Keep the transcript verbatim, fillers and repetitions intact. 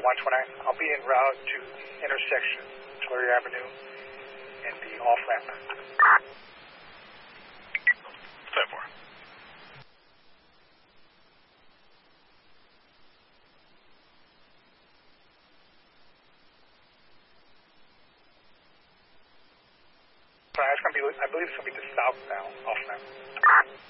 one twenty-nine. I'll be en route to the intersection, Tulare Avenue, and the off-ramp. ten four. Sorry, it's going to be, I believe it's going to be the southbound off-ramp.